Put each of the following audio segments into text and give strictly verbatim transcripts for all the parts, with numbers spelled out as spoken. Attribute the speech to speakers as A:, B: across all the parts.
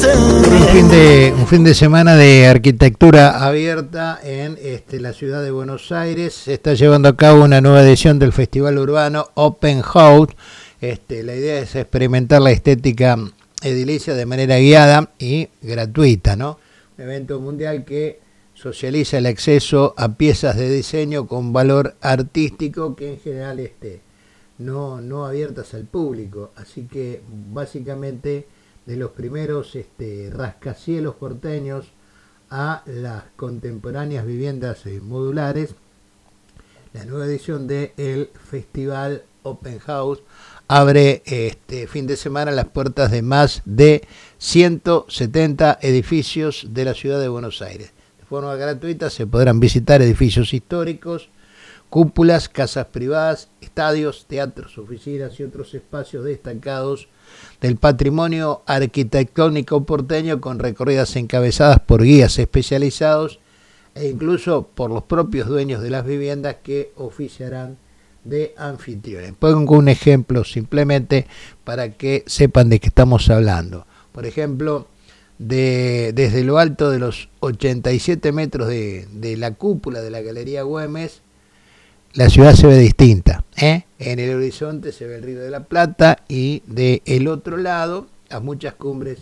A: Un fin de, un fin de semana de arquitectura abierta en este, la ciudad de Buenos Aires. Se está llevando a cabo una nueva edición del Festival Urbano Open House. Este, la idea es experimentar la estética edilicia de manera guiada y gratuita, ¿no? Un evento mundial que socializa el acceso a piezas de diseño con valor artístico que en general este, no, no abiertas al público. Así que básicamente de los primeros este, rascacielos porteños a las contemporáneas viviendas eh, modulares, la nueva edición del Festival Open House abre este fin de semana las puertas de más de ciento setenta edificios de la ciudad de Buenos Aires. De forma gratuita se podrán visitar edificios históricos, cúpulas, casas privadas, estadios, teatros, oficinas y otros espacios destacados del patrimonio arquitectónico porteño, con recorridas encabezadas por guías especializados e incluso por los propios dueños de las viviendas que oficiarán de anfitriones. Pongo un ejemplo simplemente para que sepan de qué estamos hablando. Por ejemplo, de, desde lo alto de los ochenta y siete metros de, de la cúpula de la Galería Güemes, la ciudad se ve distinta, ¿eh? En el horizonte se ve el Río de la Plata y del otro lado las muchas cumbres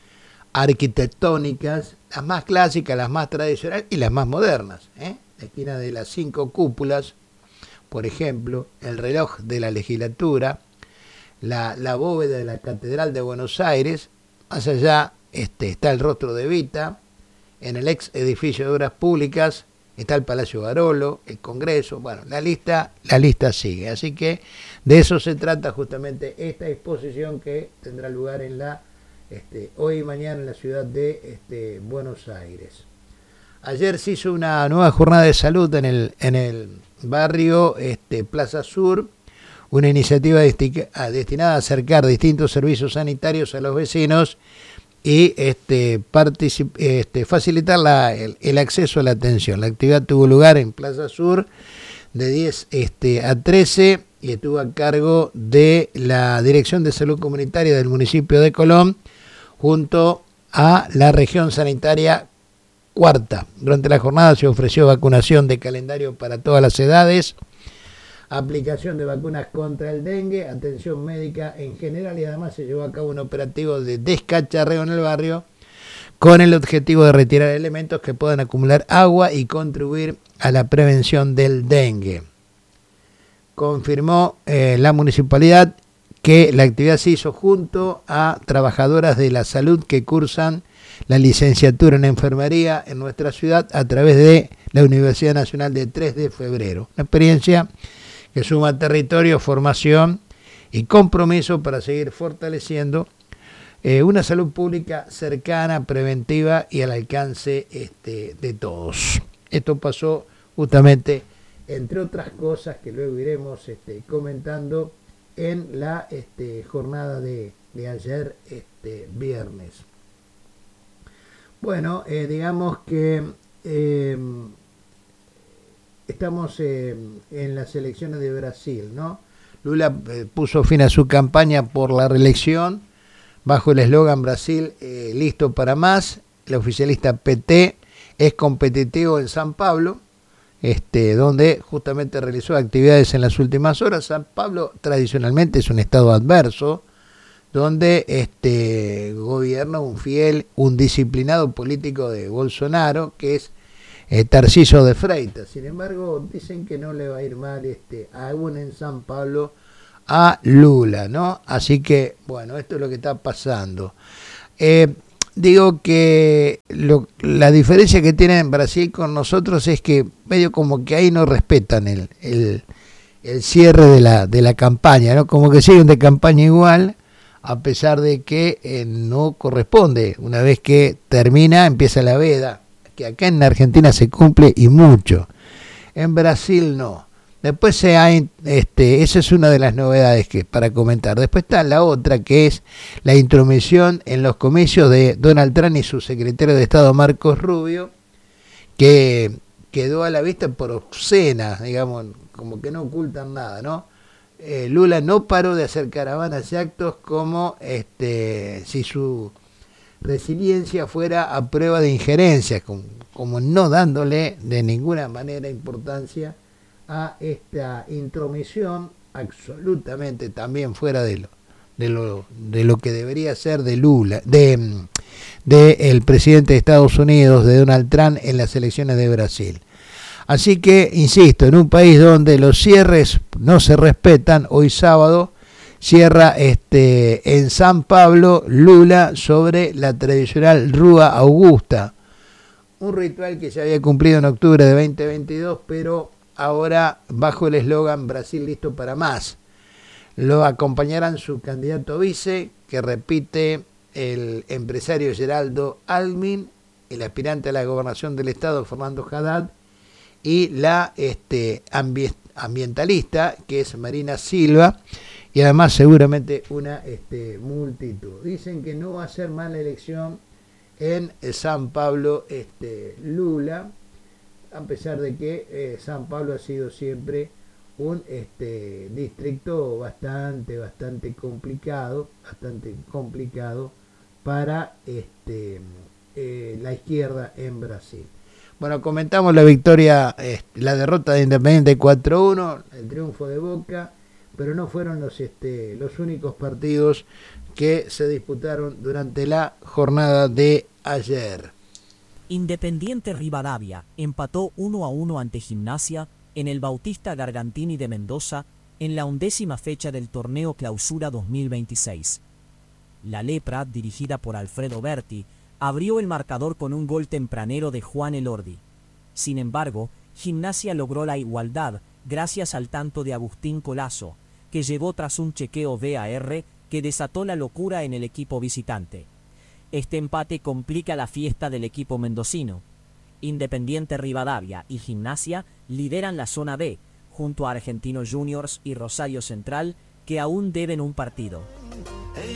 A: arquitectónicas, las más clásicas, las más tradicionales y las más modernas, ¿eh? La esquina de las cinco cúpulas, por ejemplo, el reloj de la legislatura, la, la bóveda de la Catedral de Buenos Aires, más allá este, está el rostro de Evita, en el ex edificio de Obras Públicas está el Palacio Barolo, el Congreso, bueno, la lista, la lista sigue. Así que de eso se trata justamente esta exposición que tendrá lugar en la este, hoy y mañana en la ciudad de este, Buenos Aires. Ayer se hizo una nueva jornada de salud en el, en el barrio este, Plaza Sur, una iniciativa desti- destinada a acercar distintos servicios sanitarios a los vecinos y este, particip- este, facilitar la, el, el acceso a la atención. La actividad tuvo lugar en Plaza Sur de diez este, a trece y estuvo a cargo de la Dirección de Salud Comunitaria del municipio de Colón junto a la región sanitaria cuarta. Durante la jornada se ofreció vacunación de calendario para todas las edades, aplicación de vacunas contra el dengue, atención médica en general y además se llevó a cabo un operativo de descacharreo en el barrio con el objetivo de retirar elementos que puedan acumular agua y contribuir a la prevención del dengue. Confirmó eh, la municipalidad que la actividad se hizo junto a trabajadoras de la salud que cursan la licenciatura en enfermería en nuestra ciudad a través de la Universidad Nacional de tres de febrero. Una experiencia que suma territorio, formación y compromiso para seguir fortaleciendo eh, una salud pública cercana, preventiva y al alcance este, de todos. Esto pasó justamente, entre otras cosas que luego iremos este, comentando en la este, jornada de, de ayer este, viernes. Bueno, eh, digamos que eh, estamos eh, en las elecciones de Brasil, ¿no? Lula eh, puso fin a su campaña por la reelección bajo el eslogan Brasil eh, listo para más. El oficialista P T es competitivo en San Pablo, este, donde justamente realizó actividades en las últimas horas. San Pablo tradicionalmente es un estado adverso, donde este gobierna un fiel, un disciplinado político de Bolsonaro, que es eh, Tarcísio de Freitas. Sin embargo, dicen que no le va a ir mal este, aún en San Pablo a Lula, ¿no? Así que, bueno, esto es lo que está pasando. Eh, digo que lo, la diferencia que tiene en Brasil con nosotros es que medio como que ahí no respetan el, el, el cierre de la, de la campaña, ¿no? Como que siguen de campaña igual, a pesar de que eh, no corresponde. Una vez que termina, empieza la veda, que acá en Argentina se cumple y mucho. En Brasil no. Después se hay, este, esa es una de las novedades que para comentar. Después está la otra, que es la intromisión en los comicios de Donald Trump y su secretario de Estado Marcos Rubio, que quedó a la vista por obscena, digamos, como que no ocultan nada, ¿no? Eh, Lula no paró de hacer caravanas y actos como este, si su resiliencia fuera a prueba de injerencia, como, como no dándole de ninguna manera importancia a esta intromisión absolutamente también fuera de lo de lo de lo que debería ser de Lula, de de el presidente de Estados Unidos, de Donald Trump, en las elecciones de Brasil. Así que, insisto, en un país donde los cierres no se respetan, hoy sábado cierra este en San Pablo Lula sobre la tradicional Rúa Augusta, un ritual que se había cumplido en octubre de veinte veintidós, pero ahora bajo el eslogan Brasil listo para más. Lo acompañarán su candidato vice, que repite el empresario Geraldo Almin, el aspirante a la gobernación del estado Fernando Haddad, y la este, ambi- ambientalista, que es Marina Silva, y además seguramente una este, multitud. Dicen que no va a ser mala elección en San Pablo este, Lula, a pesar de que eh, San Pablo ha sido siempre un este, distrito bastante, bastante complicado, bastante complicado para este, eh, la izquierda en Brasil. Bueno, comentamos la victoria, eh, la derrota de Independiente cuatro uno, el triunfo de Boca, pero no fueron los, este, los únicos partidos que se disputaron durante la jornada de ayer.
B: Independiente Rivadavia empató uno a uno ante Gimnasia en el Bautista Gargantini de Mendoza en la undécima fecha del torneo Clausura dos mil veintiséis. La Lepra, dirigida por Alfredo Berti, abrió el marcador con un gol tempranero de Juan Elordi. Sin embargo, Gimnasia logró la igualdad gracias al tanto de Agustín Colazo, que llegó tras un chequeo V A R que desató la locura en el equipo visitante. Este empate complica la fiesta del equipo mendocino. Independiente Rivadavia y Gimnasia lideran la zona B, junto a Argentinos Juniors y Rosario Central, que aún deben un partido.